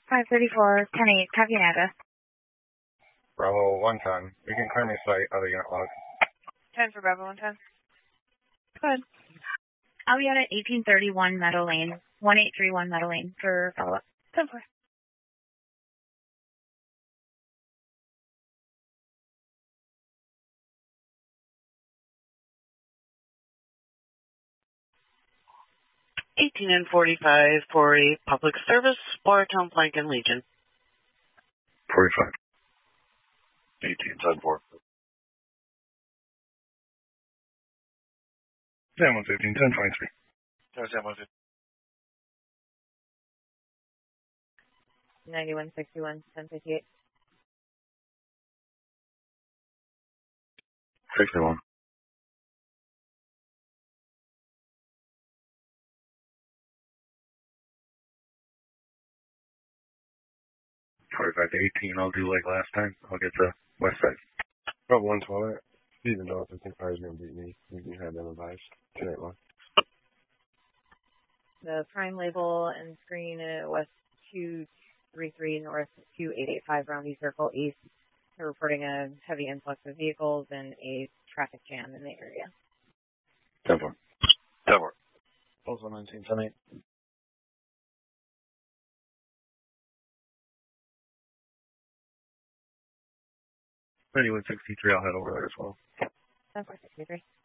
534, 10-8, copy and address. Bravo 110. You can currently cite other unit log. 10 for Bravo 110. Go ahead. I'll be out at 1831 Meadow Lane, 1831 Meadow Lane for follow-up. 10-4. $18 and $45 for a public service, Watertown Plank and Legion. 45. 18, 10, 4. San 115, 1023. San 115. 9161, 1058. 61. 45 to 18, I'll do like last time. I'll get the west side. Bravo 112. Even though if I think Fire's going to beat me, you can have them advised. Tonight one. The prime label and screen at West 233 North 2885 Roundy Circle East. They're reporting a heavy influx of vehicles and a traffic jam in the area. 10 4. 10 4. Also 19, 10 8. 9163, I'll head over there as well. 10-4-63.